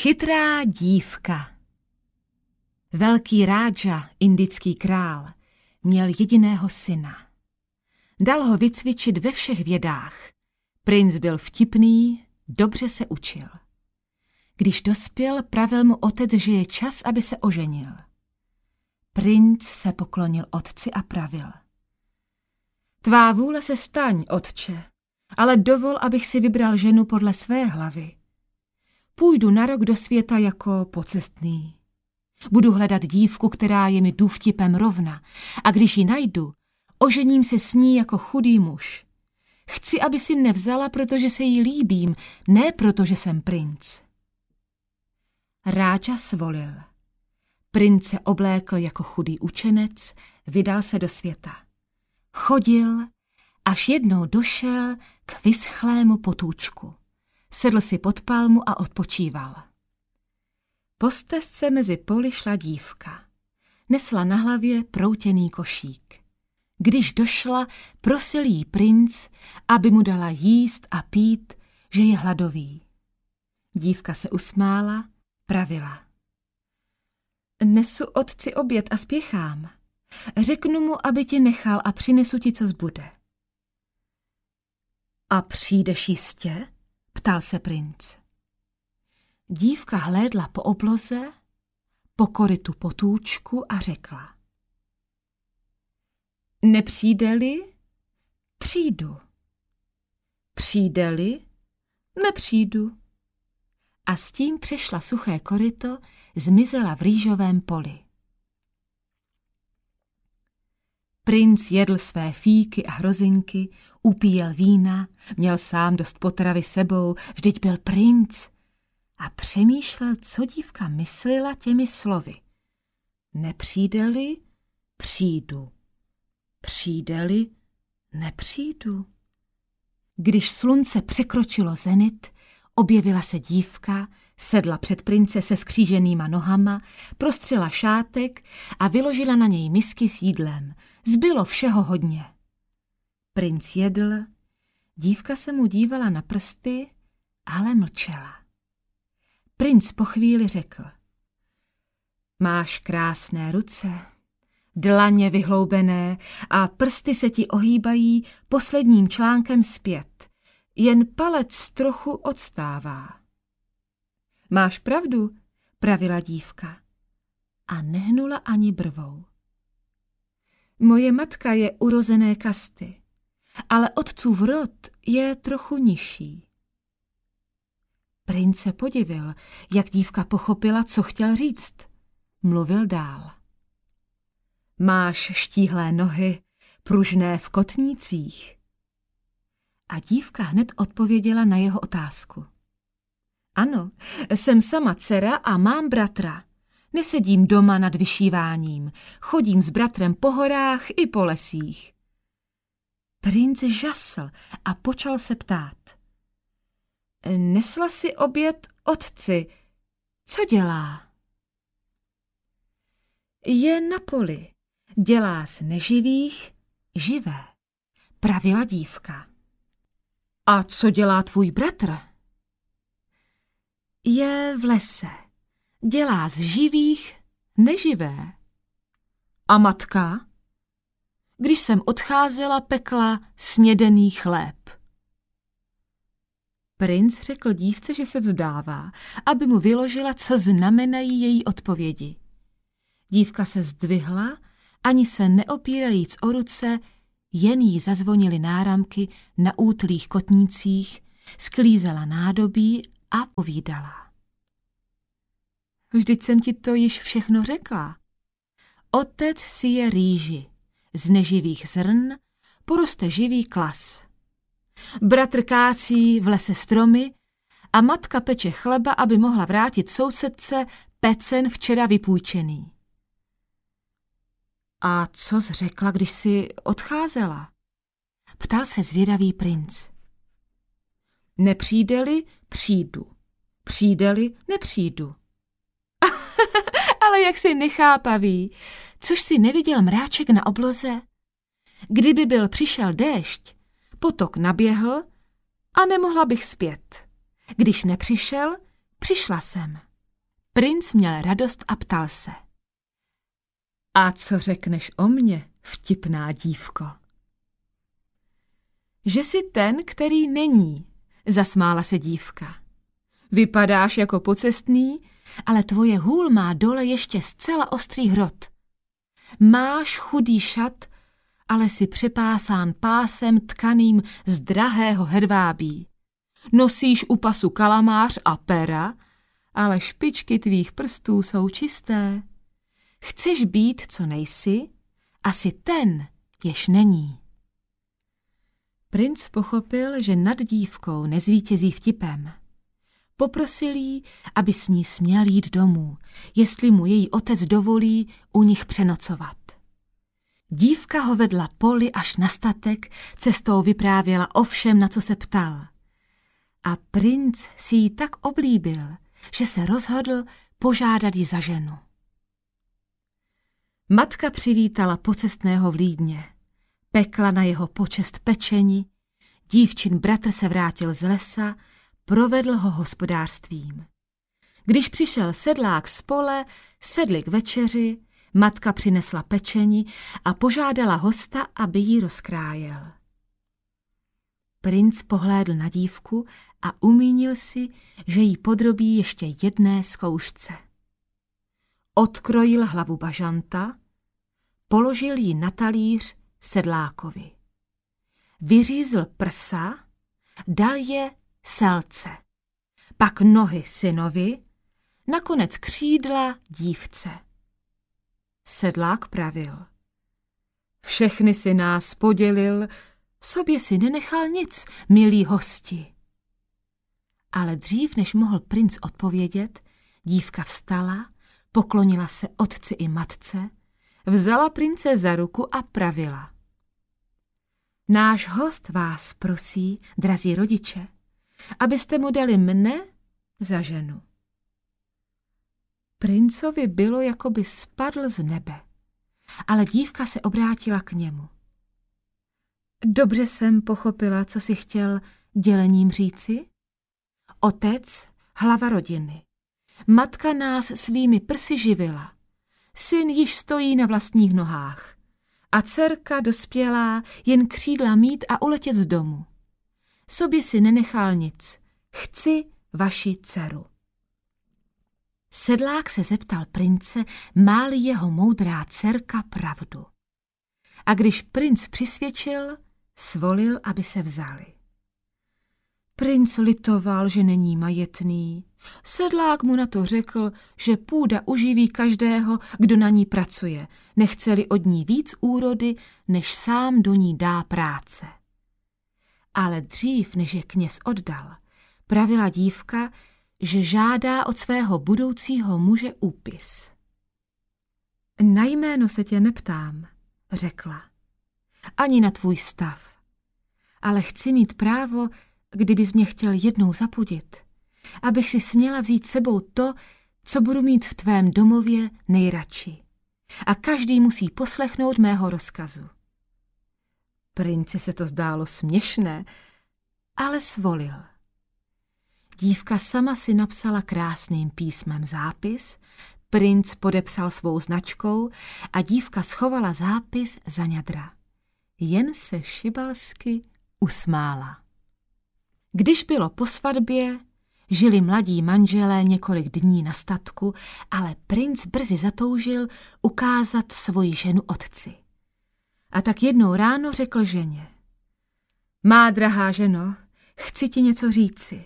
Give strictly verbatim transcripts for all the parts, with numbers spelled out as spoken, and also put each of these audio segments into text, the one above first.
Chytrá dívka. Velký rádža, indický král, měl jediného syna. Dal ho vycvičit ve všech vědách. Princ byl vtipný, dobře se učil. Když dospěl, pravil mu otec, že je čas, aby se oženil. Princ se poklonil otci a pravil: Tvá vůle se staň, otče, ale dovol, abych si vybral ženu podle své hlavy. Půjdu na rok do světa jako pocestný. Budu hledat dívku, která je mi důvtipem rovna, a když ji najdu, ožením se s ní jako chudý muž. Chci, aby si mne vzala, protože se jí líbím, ne proto, že jsem princ. Rádža svolil. Princ se oblékl jako chudý učenec, vydal se do světa. Chodil, až jednou došel k vyschlému potůčku. Sedl si pod palmu a odpočíval. Po stezce mezi poli šla dívka. Nesla na hlavě proutěný košík. Když došla, prosil jí princ, aby mu dala jíst a pít, že je hladový. Dívka se usmála, pravila: Nesu otci oběd a spěchám. Řeknu mu, aby ti nechal a přinesu ti, co zbude. A přijdeš jistě? Ptal se princ. Dívka hlédla po obloze, po korytu potůčku a řekla: Nepřijde-li, přijdu. Přijde-li, nepřijdu. A s tím přešla suché koryto, zmizela v rýžovém poli. Princ jedl své fíky a hrozinky, upíjel vína, měl sám dost potravy sebou, vždyť byl princ, a přemýšlel, co dívka myslela těmi slovy. Nepřijde-li, přijdu. Přijde-li, nepřijdu. Když slunce překročilo zenit, objevila se dívka, sedla před prince se skříženýma nohama, prostřela šátek a vyložila na něj misky s jídlem. Zbylo všeho hodně. Princ jedl, dívka se mu dívala na prsty, ale mlčela. Princ po chvíli řekl: Máš krásné ruce, dlaně vyhloubené a prsty se ti ohýbají posledním článkem zpět. Jen palec trochu odstává. Máš pravdu, pravila dívka a nehnula ani brvou. Moje matka je urozené kasty, ale otcův rod je trochu nižší. Princ se podivil, jak dívka pochopila, co chtěl říct. Mluvil dál. Máš štíhlé nohy, pružné v kotnících. A dívka hned odpověděla na jeho otázku. Ano, jsem sama dcera a mám bratra. Nesedím doma nad vyšíváním, chodím s bratrem po horách i po lesích. Princ žasl a počal se ptát. Nesla si oběd otci, co dělá? Je na poli, dělá z neživých živé, pravila dívka. A co dělá tvůj bratr? Je v lese, dělá z živých neživé. A matka? Když jsem odcházela, pekla snědený chléb. Princ řekl dívce, že se vzdává, aby mu vyložila, co znamenají její odpovědi. Dívka se zdvihla, ani se neopírajíc o ruce, jen jí zazvonily náramky na útlých kotnících, sklízela nádobí a povídala. Vždyť jsem ti to již všechno řekla. Otec si je rýži, z neživých zrn poroste živý klas. Bratr kácí v lese stromy a matka peče chleba, aby mohla vrátit sousedce pecen včera vypůjčený. A co jsi řekla, když jsi odcházela? Ptal se zvědavý princ. Nepřijde-li, přijdu. Přijde-li, nepřijdu. Ale jak jsi nechápavý, což si neviděl mráček na obloze? Kdyby byl přišel déšť, potok naběhl a nemohla bych zpět. Když nepřišel, přišla jsem. Princ měl radost a ptal se. A co řekneš o mně, vtipná dívko? Že jsi ten, který není, zasmála se dívka. Vypadáš jako pocestný, ale tvoje hůl má dole ještě zcela ostrý hrot. Máš chudý šat, ale si přepásán pásem tkaným z drahého hedvábí. Nosíš u pasu kalamář a pera, ale špičky tvých prstů jsou čisté. Chceš být, co nejsi, a jsi ten, jež není. Princ pochopil, že nad dívkou nezvítězí vtipem. Poprosil jí, aby s ní směl jít domů, jestli mu její otec dovolí u nich přenocovat. Dívka ho vedla poli až na statek, cestou vyprávěla o všem, na co se ptal. A princ si ji tak oblíbil, že se rozhodl požádat ji za ženu. Matka přivítala pocestného v Lídně. Pekla na jeho počest pečení, dívčin bratr se vrátil z lesa, provedl ho hospodářstvím. Když přišel sedlák z pole, sedli k večeři, matka přinesla pečení a požádala hosta, aby ji rozkrájel. Princ pohlédl na dívku a umínil si, že jí podrobí ještě jedné zkoušce. Odkrojil hlavu bažanta, položil ji na talíř sedlákovi. Vyřízl prsa, dal je selce, pak nohy synovi, nakonec křídla dívce. Sedlák pravil. Všechny si nás podělil, sobě si nenechal nic, milí hosti. Ale dřív, než mohl princ odpovědět, dívka vstala, poklonila se otci i matce, vzala prince za ruku a pravila. Náš host vás prosí, drazí rodiče, abyste mu dali mne za ženu. Princovi bylo, jako by spadl z nebe, ale dívka se obrátila k němu. Dobře jsem pochopila, co si chtěl dělením říci? Otec, hlava rodiny. Matka nás svými prsy živila. Syn již stojí na vlastních nohách. A dcerka dospělá jen křídla mít a uletět z domu. Sobě si nenechal nic. Chci vaši dceru. Sedlák se zeptal prince, má-li jeho moudrá dcerka pravdu. A když princ přisvědčil, svolil, aby se vzali. Princ litoval, že není majetný. Sedlák mu na to řekl, že půda uživí každého, kdo na ní pracuje, nechce-li od ní víc úrody, než sám do ní dá práce. Ale dřív, než je kněz oddal, pravila dívka, že žádá od svého budoucího muže úpis. Na jméno se tě neptám, řekla, ani na tvůj stav, ale chci mít právo, kdybys mě chtěl jednou zapudit, abych si směla vzít sebou to, co budu mít v tvém domově nejradši. A každý musí poslechnout mého rozkazu. Princi se to zdálo směšné, ale svolil. Dívka sama si napsala krásným písmem zápis, princ podepsal svou značkou a dívka schovala zápis za ňadra. Jen se šibalsky usmála. Když bylo po svatbě, žili mladí manželé několik dní na statku, ale princ brzy zatoužil ukázat svoji ženu otci. A tak jednou ráno řekl ženě: Má drahá ženo, chci ti něco říci.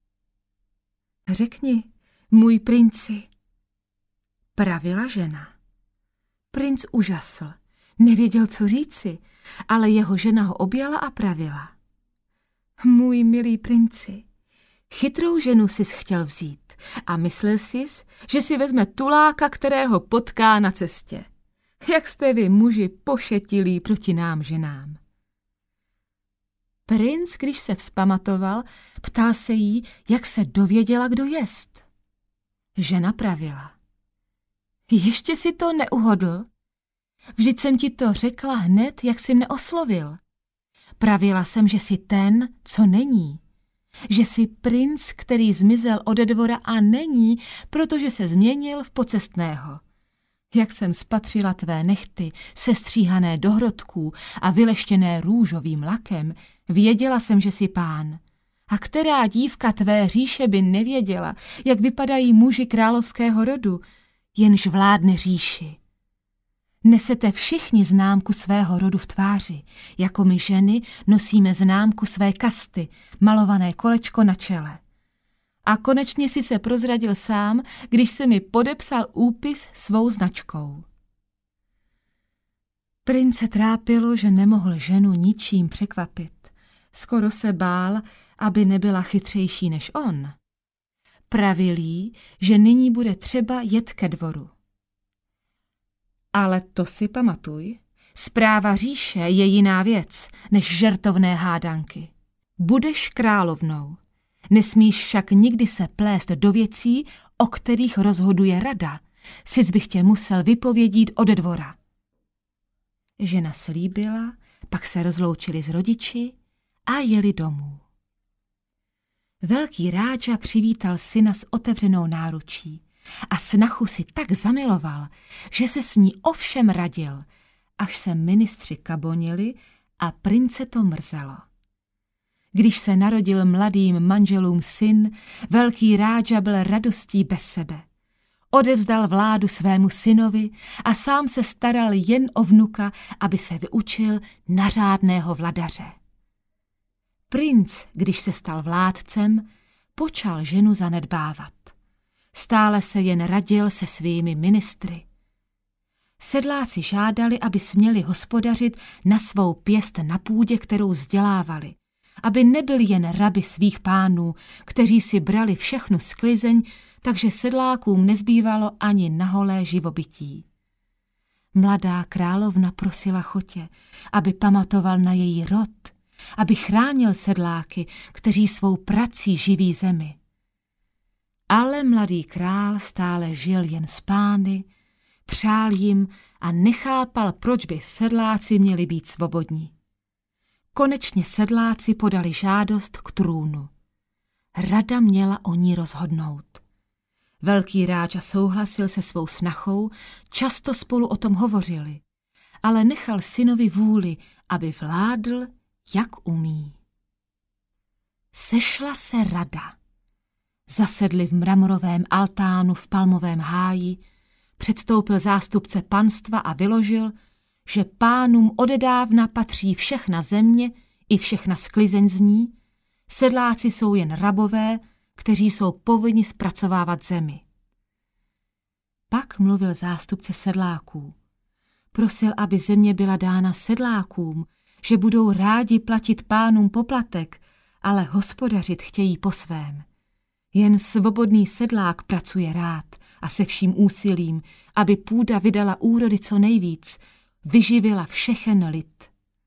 Řekni, můj princi, pravila žena. Princ užasl, nevěděl, co říci, ale jeho žena ho objala a pravila. Můj milý princi, chytrou ženu sis chtěl vzít a myslel sis, že si vezme tuláka, kterého potká na cestě. Jak jste vy, muži, pošetilí proti nám ženám. Princ, když se vzpamatoval, ptal se jí, jak se dověděla, kdo jest. Žena pravila. Ještě si to neuhodl? Vždyť jsem ti to řekla hned, jak jsi mne oslovil. Pravila jsem, že jsi ten, co není. že jsi princ, který zmizel ode dvora a není, protože se změnil v pocestného. Jak jsem spatřila tvé nehty, sestříhané do hrodků a vyleštěné růžovým lakem, věděla jsem, že jsi pán. A která dívka tvé říše by nevěděla, jak vypadají muži královského rodu, jenž vládne říši. Nesete všichni známku svého rodu v tváři, jako my ženy nosíme známku své kasty, malované kolečko na čele. A konečně si se prozradil sám, když se mi podepsal úpis svou značkou. Prince trápilo, že nemohl ženu ničím překvapit. Skoro se bál, aby nebyla chytřejší než on. Pravil jí, že nyní bude třeba jet ke dvoru. Ale to si pamatuj, správa říše je jiná věc, než žertovné hádanky. Budeš královnou. Nesmíš však nikdy se plést do věcí, o kterých rozhoduje rada. Sic bych tě musel vypovědít ode dvora. Žena slíbila, pak se rozloučili s rodiči a jeli domů. Velký rádža přivítal syna s otevřenou náručí a snachu si tak zamiloval, že se s ní ovšem radil, až se ministři kabonili a prince to mrzelo. Když se narodil mladým manželům syn, velký rádža byl radostí bez sebe. Odevzdal vládu svému synovi a sám se staral jen o vnuka, aby se vyučil na řádného vladaře. Princ, když se stal vládcem, počal ženu zanedbávat. Stále se jen radil se svými ministry. Sedláci žádali, aby směli hospodařit na svou pěst na půdě, kterou vzdělávali, aby nebyli jen rabi svých pánů, kteří si brali všechnu sklizeň, takže sedlákům nezbývalo ani na holé živobytí. Mladá královna prosila chotě, aby pamatoval na její rod, aby chránil sedláky, kteří svou prací živí zemi. Ale mladý král stále žil jen s pány, přál jim a nechápal, proč by sedláci měli být svobodní. Konečně sedláci podali žádost k trůnu. Rada měla o ní rozhodnout. Velký rádža souhlasil se svou snachou, často spolu o tom hovořili, ale nechal synovi vůli, aby vládl, jak umí. Sešla se rada. Zasedli v mramorovém altánu v palmovém háji, předstoupil zástupce panstva a vyložil, že pánům odedávna patří všechna země i všechna sklizeň z ní, sedláci jsou jen rabové, kteří jsou povinni zpracovávat zemi. Pak mluvil zástupce sedláků. Prosil, aby země byla dána sedlákům, že budou rádi platit pánům poplatek, ale hospodařit chtějí po svém. Jen svobodný sedlák pracuje rád a se vším úsilím, aby půda vydala úrody co nejvíc, vyživila všechen lid.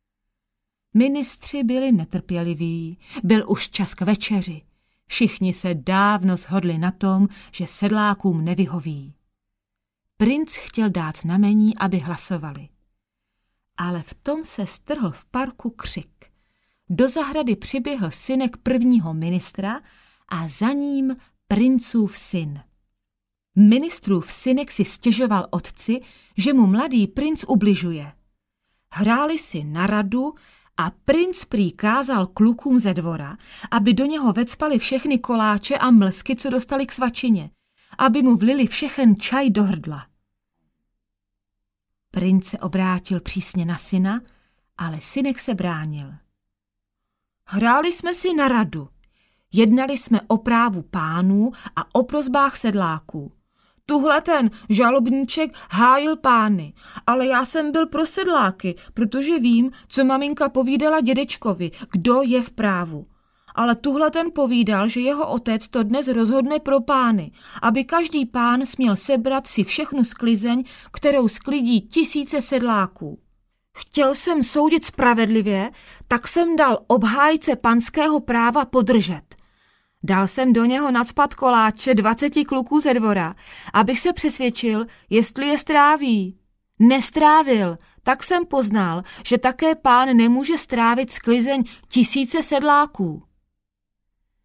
Ministři byli netrpěliví, byl už čas k večeři. Všichni se dávno shodli na tom, že sedlákům nevyhoví. Princ chtěl dát znamení, aby hlasovali. Ale v tom se strhl v parku křik. Do zahrady přiběhl synek prvního ministra a za ním princův syn. Ministrův synek si stěžoval otci, že mu mladý princ ubližuje. Hráli si na radu a princ prý kázal klukům ze dvora, aby do něho vecpali všechny koláče a mlsky, co dostali k svačině, aby mu vlili všechen čaj do hrdla. Princ se obrátil přísně na syna, ale synek se bránil. Hráli jsme si na radu, jednali jsme o právu pánů a o prosbách sedláků. Tuhle ten žalobníček hájil pány, ale já jsem byl pro sedláky, protože vím, co maminka povídala dědečkovi, kdo je v právu. Ale tuhle ten povídal, že jeho otec to dnes rozhodne pro pány, aby každý pán směl sebrat si všechnu sklizeň, kterou sklidí tisíce sedláků. Chtěl jsem soudit spravedlivě, tak jsem dal obhájce panského práva podržet. Dal jsem do něho nacpat koláče dvaceti kluků ze dvora, abych se přesvědčil, jestli je stráví. Nestrávil, tak jsem poznal, že také pán nemůže strávit sklizeň tisíce sedláků.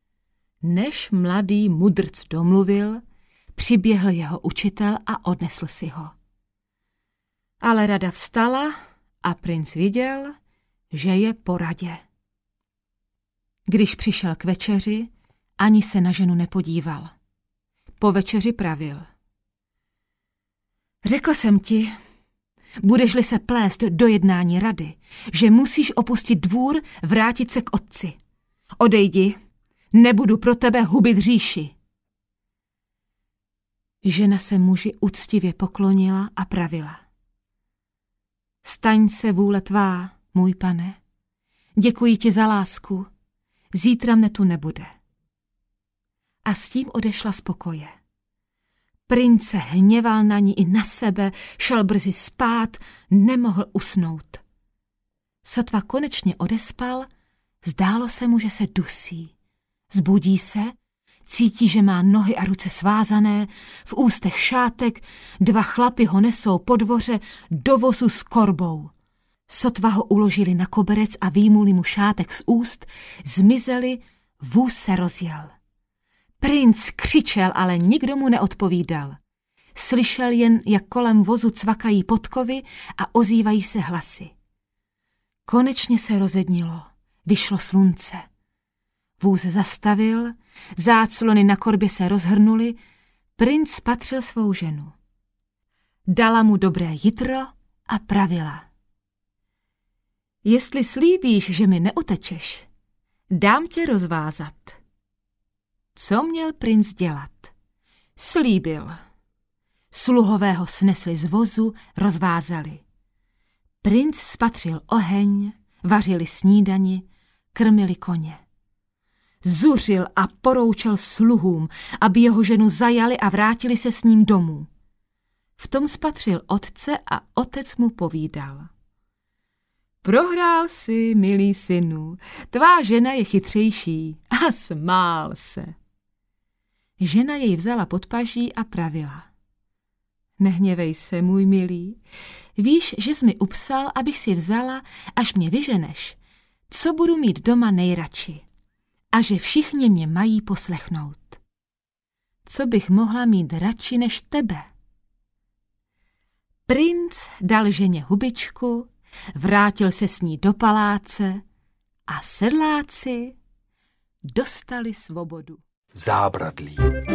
Než mladý mudrc domluvil, přiběhl jeho učitel a odnesl si ho. Ale rada vstala a princ viděl, že je po radě. Když přišel k večeři, ani se na ženu nepodíval. Po večeři pravil. Řekl jsem ti, budeš-li se plést do jednání rady, že musíš opustit dvůr, vrátit se k otci. Odejdi, nebudu pro tebe hubit říši. Žena se muži uctivě poklonila a pravila. Staň se vůle tvá, můj pane. Děkuji ti za lásku. Zítra mne tu nebude. A s tím odešla z pokoje. Princ se hněval na ní i na sebe, šel brzy spát, nemohl usnout. Sotva konečně odespal, zdálo se mu, že se dusí. Zbudí se, cítí, že má nohy a ruce svázané, v ústech šátek, dva chlapi ho nesou po dvoře do vozu s korbou. Sotva ho uložili na koberec a vyjmuli mu šátek z úst, zmizeli, vůz se rozjel. Princ křičel, ale nikdo mu neodpovídal. Slyšel jen, jak kolem vozu cvakají podkovy a ozývají se hlasy. Konečně se rozednilo, vyšlo slunce. Vůz zastavil, záclony na korbě se rozhrnuly, princ spatřil svou ženu. Dala mu dobré jitro a pravila. Jestli slíbíš, že mi neutečeš, dám tě rozvázat. Co měl princ dělat? Slíbil. Sluhové ho snesli z vozu, rozvázali. Princ spatřil oheň, vařili snídani, krmili koně. Zuřil a poroučel sluhům, aby jeho ženu zajali a vrátili se s ním domů. V tom spatřil otce a otec mu povídal. Prohrál si, milý synu, tvá žena je chytřejší, a smál se. Žena jej vzala pod paží a pravila. Nehněvej se, můj milý, víš, že jsi mi upsal, abych si vzala, až mě vyženeš, co budu mít doma nejradši, a že všichni mě mají poslechnout. Co bych mohla mít radši než tebe? Princ dal ženě hubičku, vrátil se s ní do paláce a sedláci dostali svobodu. Zábradlí.